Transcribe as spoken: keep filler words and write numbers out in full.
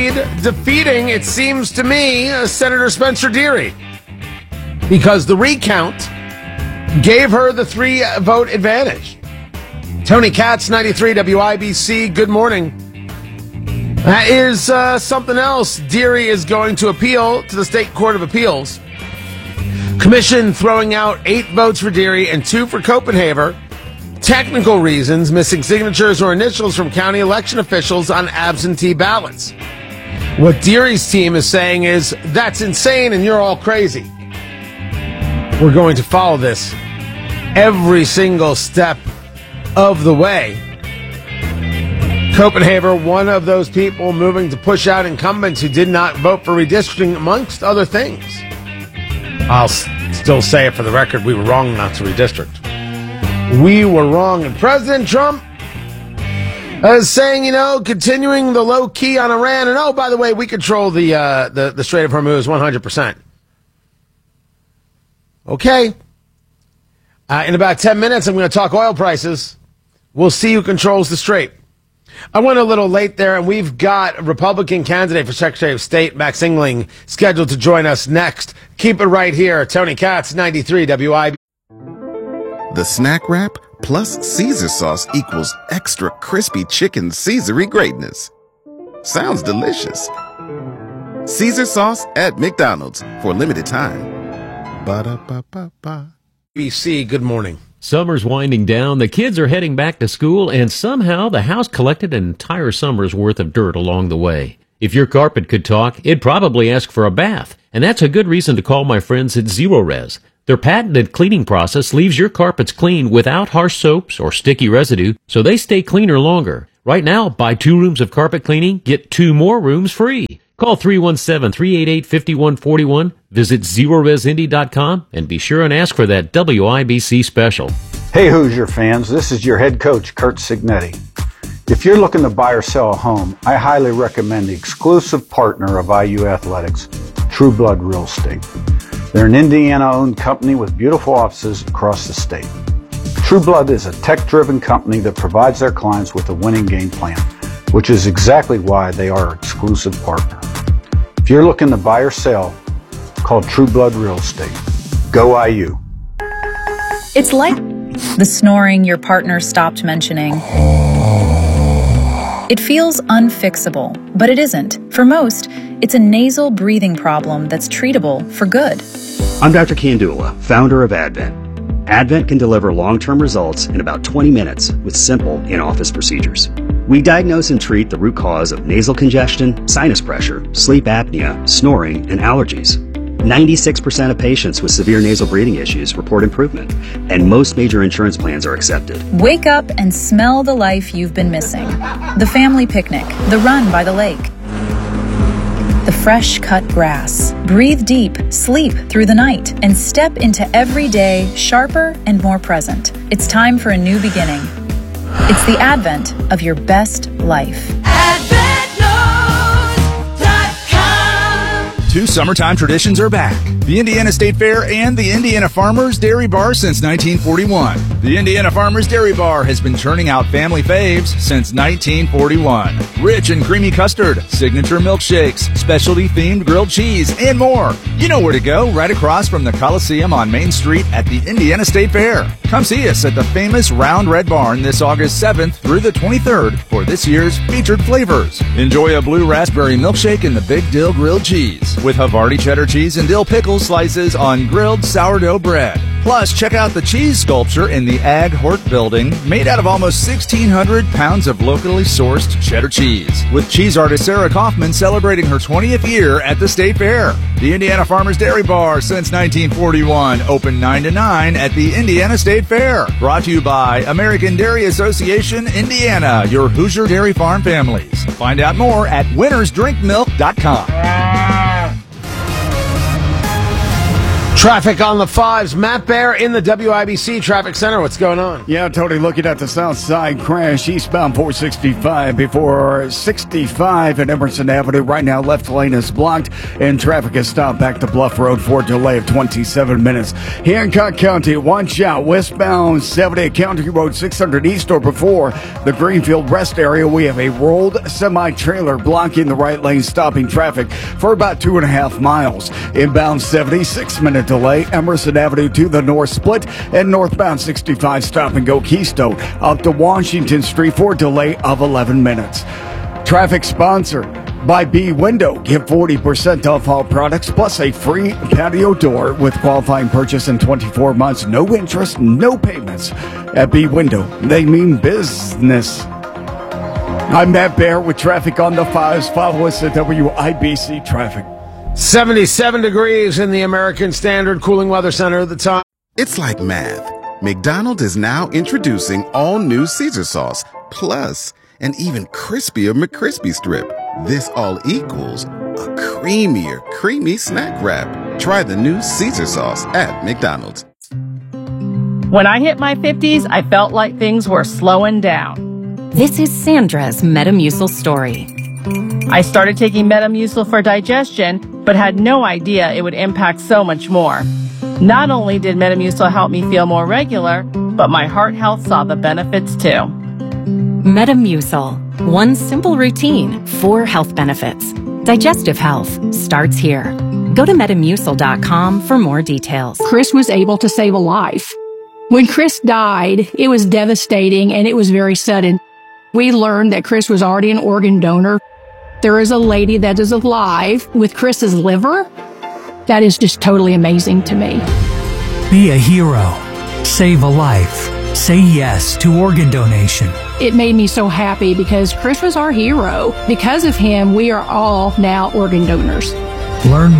defeating, it seems to me, uh, Senator Spencer Deery, because the recount gave her the three-vote advantage. Tony Katz, ninety-three W I B C, good morning. That is uh, something else. Deery is going to appeal to the State Court of Appeals. Commission throwing out eight votes for Deery and two for Copenhaver. Technical reasons, missing signatures or initials from county election officials on absentee ballots. What Deery's team is saying is, that's insane and you're all crazy. We're going to follow this every single step of the way. Copenhaver, one of those people moving to push out incumbents who did not vote for redistricting, amongst other things. I'll s- still say it for the record, we were wrong not to redistrict. We were wrong. And President Trump is saying, you know, continuing the low key on Iran. And, oh, by the way, we control the, uh, the, the Strait of Hormuz one hundred percent. Okay. Uh, in about ten minutes, I'm going to talk oil prices. We'll see who controls the strait. I went a little late there, and we've got a Republican candidate for Secretary of State, Max Engling, scheduled to join us next. Keep it right here. Tony Katz, ninety-three W I B. The snack wrap plus Caesar sauce equals extra crispy chicken Caesary greatness. Sounds delicious. Caesar sauce at McDonald's for a limited time. Ba-da-ba-ba-ba. B C, good morning. Summer's winding down, the kids are heading back to school, and somehow the house collected an entire summer's worth of dirt along the way. If your carpet could talk, it'd probably ask for a bath, and that's a good reason to call my friends at Zerorez. Their patented cleaning process leaves your carpets clean without harsh soaps or sticky residue, so they stay cleaner longer. Right now, buy two rooms of carpet cleaning, get two more rooms free. Call three one seven, three eight eight, five one four one, visit Zerorez Indy dot com, and be sure and ask for that W I B C special. Hey Hoosier fans, this is your head coach, Kurt Signetti. If you're looking to buy or sell a home, I highly recommend the exclusive partner of I U Athletics, True Blood Real Estate. They're an Indiana-owned company with beautiful offices across the state. True Blood is a tech-driven company that provides their clients with a winning game plan, which is exactly why they are our exclusive partner. If you're looking to buy or sell, call True Blood Real Estate. Go I U. It's like the snoring your partner stopped mentioning. It feels unfixable, but it isn't. For most, it's a nasal breathing problem that's treatable for good. I'm Doctor Kandula, founder of Advent. Advent can deliver long-term results in about twenty minutes with simple in-office procedures. We diagnose and treat the root cause of nasal congestion, sinus pressure, sleep apnea, snoring, and allergies. ninety-six percent of patients with severe nasal breathing issues report improvement, and most major insurance plans are accepted. Wake up and smell the life you've been missing. The family picnic, the run by the lake, the fresh cut grass. Breathe deep, sleep through the night, and step into every day sharper and more present. It's time for a new beginning. It's the advent of your best life. Two summertime traditions are back. The Indiana State Fair and the Indiana Farmers Dairy Bar since nineteen forty-one. The Indiana Farmers Dairy Bar has been churning out family faves since nineteen forty-one. Rich and creamy custard, signature milkshakes, specialty-themed grilled cheese, and more. You know where to go, right across from the Coliseum on Main Street at the Indiana State Fair. Come see us at the famous Round Red Barn this August seventh through the twenty-third for this year's featured flavors. Enjoy a blue raspberry milkshake and the Big Dill grilled cheese, with Havarti cheddar cheese and dill pickle slices on grilled sourdough bread. Plus, check out the cheese sculpture in the Ag Hort building, made out of almost sixteen hundred pounds of locally sourced cheddar cheese, with cheese artist Sarah Kaufman celebrating her twentieth year at the State Fair. The Indiana Farmers Dairy Bar since nineteen forty-one, open nine to nine at the Indiana State Fair. Brought to you by American Dairy Association, Indiana, your Hoosier dairy farm families. Find out more at winners drink milk dot com. Traffic on the fives. Matt Bear in the W I B C Traffic Center. What's going on? Yeah, Tony, looking at the south side crash, eastbound four sixty-five before sixty-five at Emerson Avenue. Right now, left lane is blocked, and traffic is stopped back to Bluff Road for a delay of twenty-seven minutes. Hancock County, watch out. Westbound seventy at County Road six hundred east or before the Greenfield Rest area. We have a rolled semi-trailer blocking the right lane, stopping traffic for about two and a half miles. Inbound seventy, six-minute delay, Emerson Avenue to the north split, and northbound sixty-five stop and go Keystone up to Washington Street for a delay of eleven minutes. Traffic sponsored by B Window. Get forty percent off all products plus a free patio door with qualifying purchase in twenty-four months. No interest, no payments. At B Window, they mean business. I'm Matt Bear with traffic on the fives. Follow us at W I B C Traffic. seventy-seven degrees in the American Standard Cooling Weather Center at the time. It's like math. McDonald's is now introducing all new Caesar sauce, plus an even crispier McCrispy strip. This all equals a creamier, creamy snack wrap. Try the new Caesar sauce at McDonald's. When I hit my fifties, I felt like things were slowing down. This is Sandra's Metamucil story. I started taking Metamucil for digestion, but had no idea it would impact so much more. Not only did Metamucil help me feel more regular, but my heart health saw the benefits too. Metamucil. One simple routine, four health benefits. Digestive health starts here. Go to metamucil dot com for more details. Chris was able to save a life. When Chris died, it was devastating and it was very sudden. We learned that Chris was already an organ donor. There is a lady that is alive with Chris's liver. That is just totally amazing to me. Be a hero. Save a life. Say yes to organ donation. It made me so happy because Chris was our hero. Because of him, we are all now organ donors. Learn